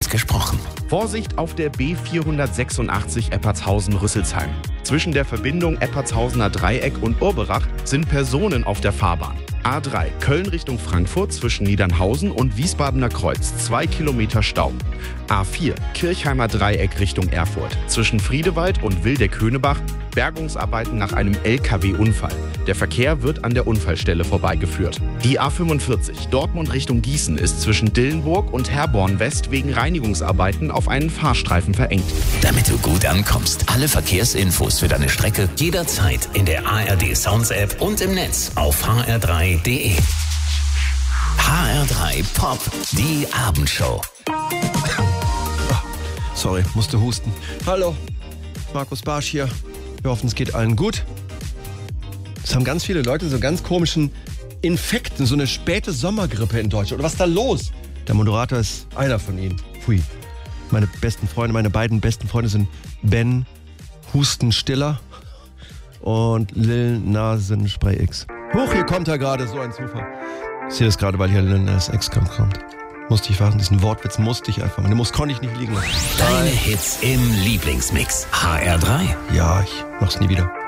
live gesprochen. Vorsicht auf der B486 Eppertshausen-Rüsselsheim. Zwischen der Verbindung Eppertshausener Dreieck und Urberach sind Personen auf der Fahrbahn. A3 Köln Richtung Frankfurt zwischen Niedernhausen und Wiesbadener Kreuz 2 Kilometer Stau. A4 Kirchheimer Dreieck Richtung Erfurt zwischen Friedewald und Wildeck-Höhnebach Bergungsarbeiten nach einem LKW-Unfall. Der Verkehr wird an der Unfallstelle vorbeigeführt. Die A45 Dortmund Richtung Gießen ist zwischen Dillenburg und Herborn West wegen Reinigungsarbeiten auf einen Fahrstreifen verengt. Damit du gut ankommst, alle Verkehrsinfos für deine Strecke jederzeit in der ARD Sounds App und im Netz auf hr3.de. HR3 Pop, die Abendshow. Sorry, musste husten. Hallo, Markus Barsch hier. Wir hoffen, es geht allen gut. Es haben ganz viele Leute so ganz komischen Infekten, so eine späte Sommergrippe in Deutschland. Oder was ist da los? Der Moderator ist einer von ihnen. Pfui. Meine beiden besten Freunde sind Ben Hustenstiller und Lil Nasenspray X. Huch, hier kommt er gerade, so ein Zufall. Ich sehe das gerade, weil hier Lil Nas X kommt. Musste ich warten, diesen Wortwitz musste ich einfach mal. Den konnte ich nicht liegen lassen. Deine Hits im Lieblingsmix. HR3. Ja, ich mach's nie wieder.